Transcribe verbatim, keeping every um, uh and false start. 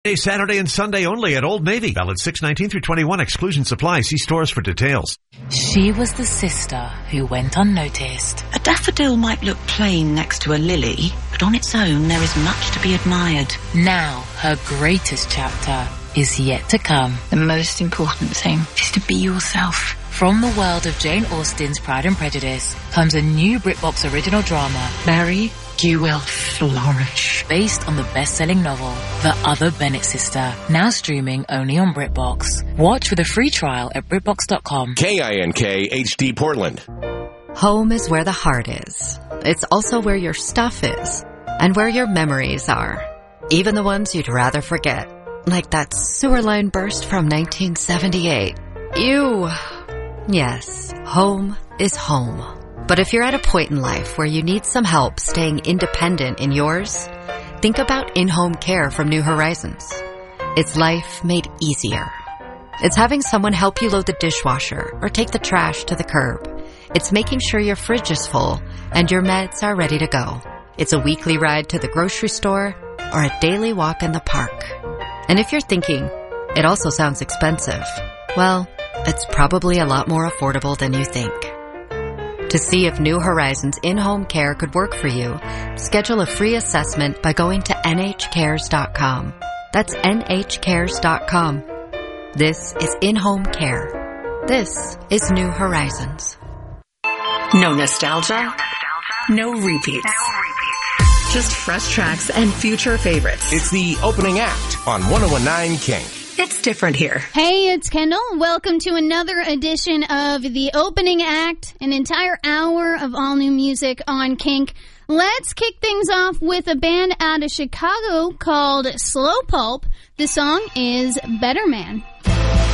Saturday and Sunday only at Old Navy. Valid six nineteen through twenty-one. Exclusion supply. See stores for details. She was the sister who went unnoticed. A daffodil might look plain next to a lily, but on its own there is much to be admired. Now, her greatest chapter is yet to come. The most important thing is to be yourself. From the world of Jane Austen's Pride and Prejudice comes a new BritBox original drama, Mary, you will flourish. Based on the best-selling novel, The Other Bennet Sister, now streaming only on BritBox. Watch with a free trial at Britbox dot com. K I N K H D Portland. Home is where the heart is. It's also where your stuff is, and where your memories are. Even the ones you'd rather forget. Like that sewer line burst from nineteen seventy-eight. Ew. Yes, home is home. But if you're at a point in life where you need some help staying independent in yours, think about in-home care from New Horizons. It's life made easier. It's having someone help you load the dishwasher or take the trash to the curb. It's making sure your fridge is full and your meds are ready to go. It's a weekly ride to the grocery store or a daily walk in the park. And if you're thinking, it also sounds expensive, well, it's probably a lot more affordable than you think. To see if New Horizons in-home care could work for you, schedule a free assessment by going to N H cares dot com. That's N H cares dot com. This is in-home care. This is New Horizons. No nostalgia, no repeats. Just fresh tracks and future favorites. It's the opening act on one oh one nine Kink. It's different here. Hey, it's Kendall. Welcome to another edition of The Opening Act, an entire hour of all new music on Kink. Let's kick things off with a band out of Chicago called Slow Pulp. The song is Better Man.